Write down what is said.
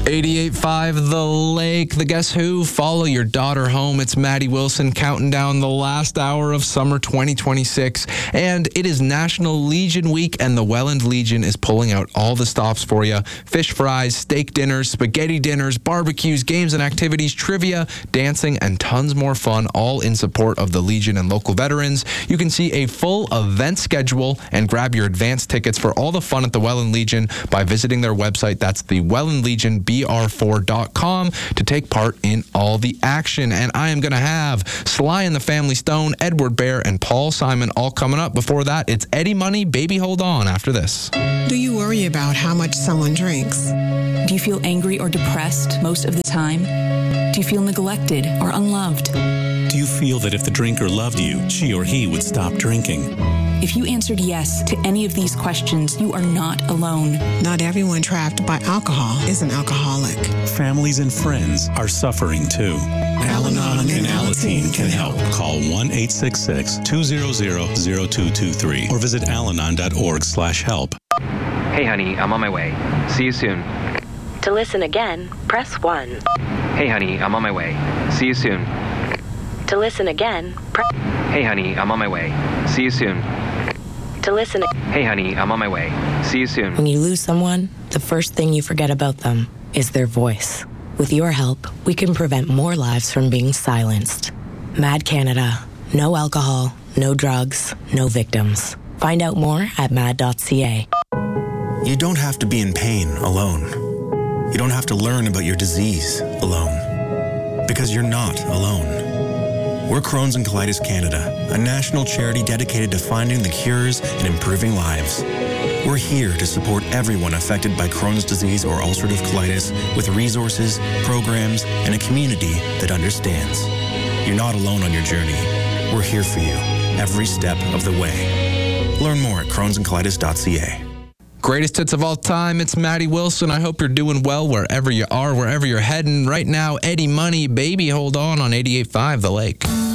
88.5 The Lake, the Guess Who? Follow your daughter home. It's Maddie Wilson counting down the last hour of summer 2026. And it is National Legion Week, and the Welland Legion is pulling out all the stops for you. Fish fries, steak dinners, spaghetti dinners, barbecues, games and activities, trivia, dancing, and tons more fun, all in support of the Legion and local veterans. You can see a full event schedule and grab your advance tickets for all the fun at the Welland Legion by visiting their website. That's the Welland Legion, BR4.com, to take part in all the action. And I am going to have Sly and the Family Stone, Edward Bear, and Paul Simon all coming up. Before that, it's Eddie Money, Baby Hold On after this. Do you worry about how much someone drinks? Do you feel angry or depressed most of the time? Do you feel neglected or unloved? Do you feel that if the drinker loved you, she or he would stop drinking? If you answered yes to any of these questions, you are not alone. Not everyone trapped by alcohol is an alcoholic. Families and friends are suffering too. Al-Anon and Alateen can help. Call 1-866-200-0223 or visit alanon.org/help. Hey honey, I'm on my way. See you soon. To listen again, press 1. Hey honey, I'm on my way. See you soon. To listen again, press... Hey honey, I'm on my way. See you soon. To listen... Hey honey, I'm on my way. See you soon. When you lose someone, the first thing you forget about them is their voice. With your help, we can prevent more lives from being silenced. Mad Canada. No alcohol, no drugs, no victims. Find out more at mad.ca. You don't have to be in pain alone. You don't have to learn about your disease alone. Because you're not alone. We're Crohn's and Colitis Canada, a national charity dedicated to finding the cures and improving lives. We're here to support everyone affected by Crohn's disease or ulcerative colitis with resources, programs, and a community that understands. You're not alone on your journey. We're here for you every step of the way. Learn more at crohnsandcolitis.ca. Greatest hits of all time, it's Maddie Wilson. I hope you're doing well wherever you are, wherever you're heading. Right now, Eddie Money, Baby Hold On 88.5 The Lake.